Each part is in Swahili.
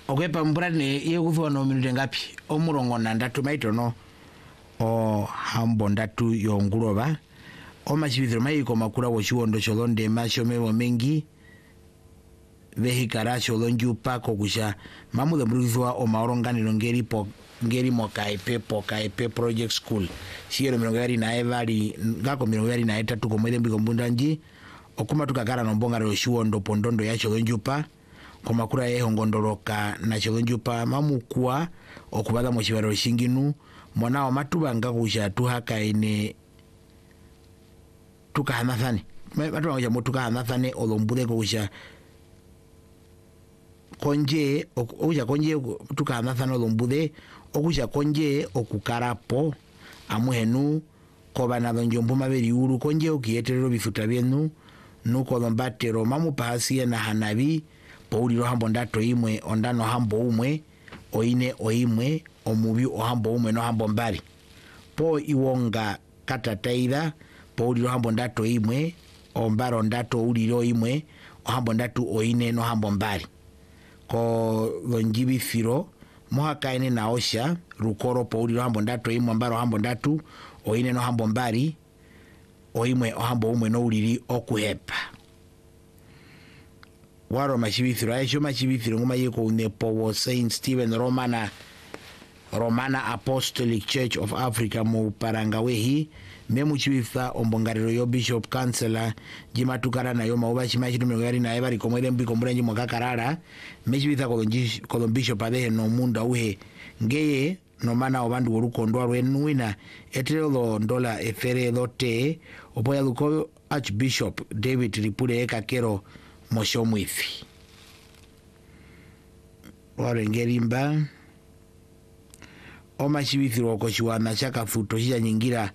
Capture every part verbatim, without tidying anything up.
okwepa mbrane ye kufiwa no minute ngapi omurongo na ndatu maitono o hambo ndatu yonguloba omachibithiro maiko makura wochiwondo cholonde mashomewo mengi vehikara cholonjupa kokusha mamule mbrithwa o maoronganiro ngeri po ngeri mokaipe pokaipe project school siero mirongo yari na evali ngako mirongo yari na etatu komwele mbiko mbundanji okuma tukakara nombongaro yoshiwondo pondondo ya cholonjupa komakura yeho ngondoloka na cholonjupa mamukua okubada mochibaro shinginu mwana wa matubanga kusha tuhaka ine tuka hanathane matubanga kusha motuka hanathane olombude kusha konje okusha konje tuka hanathane olombude okusha konje okukarapo amuhenu kobana donjombo maberi uru konje okieterero bifuta byenu nuko lombatero mamupahasiye na hanabi pouliro hambo ndato imwe ondano hambo umwe oine oimwe omubi ohambo umwe no hambo mbali po iwonga katataira pouliro hambo ndato imwe ombaro ndato uliro imwe ohambo ndatu oine no hambo mbali ko lonjibi firo mohaka ene na osha rukoro pouliro hambo ndato imwe ombaro hambo ndatu oine no hambo mbali oimwe ohambo umwe no uliri okuhepa waro machibithiro aisho machibithiro ngoma yeko unepo wo Saint Stephen Romana Romana Apostolic Church of Africa mu Parangawehi memu chibitha ombongariro yo Bishop Chancellor jimatukara na yo mauba chimachitu miongari na ebari komwele mbiko mburenji mwakakarara mechibitha kolon Bishop adehe no munda uhe ngeye no mana obandu urukondo rwenuina eterelo ndola efere lote opoya luko Archbishop David Ripure eka kero mosho mwifi warengerimba oma chibithiro okoshiwana chakafuto shija nyingira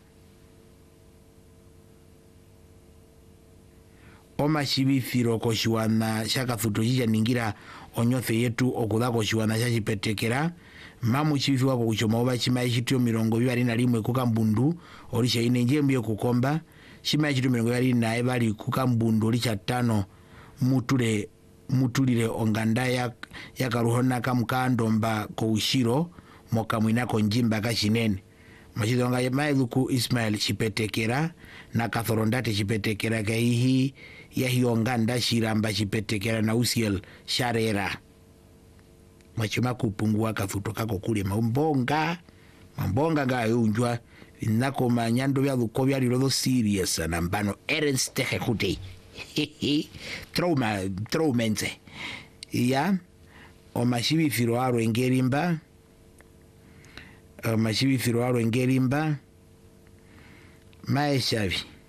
oma chibithiro okoshiwana chakafuto shija nyingira onyothe yetu okudako koshiwana chachipetekera mamu chibithiro wako kuchoma oba chimayi chitio mirongo bibari na limwe kukambundu olisha ine njembiyo kukomba chimayi chitio mirongo bibari na ebali kukambundu olisha tano mutule mutulire onganda ya yakaruhona kamkandomba ko ushiro mokamwina ko njimba kashinene machidonga ya mailuku Ismail chipetekera na kathorondate chipetekera kaihi ya hionganda shiramba chipetekera na Usiel Sharera machima kupungua kafuto kako kule mambonga mambonga ga yunjwa nako manyando ya lukobya lilo serious na mbano Ernst Hekute trauma traumenze ya o mashibithiro aro engerimba o mashibithiro aro engerimba maeshavi